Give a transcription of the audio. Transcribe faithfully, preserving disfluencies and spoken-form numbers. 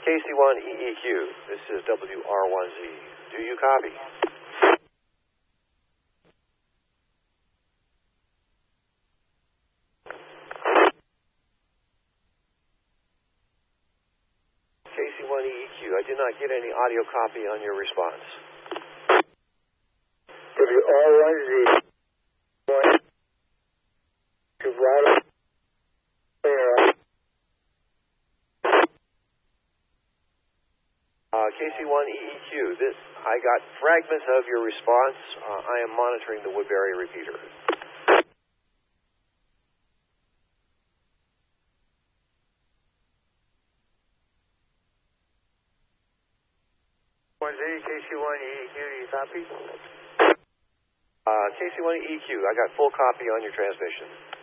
K C one E E Q. This is W R one Z. Do you copy? K C one E E Q. I did not get any audio copy on your response. W R one Z. One. To Bravo. Clear. Uh, K C one E E Q. This, I got fragments of your response. Uh, I am monitoring the Woodbury repeater. one Z, K C one E E Q, do you copy? Uh, K C one E E Q. I got full copy on your transmission.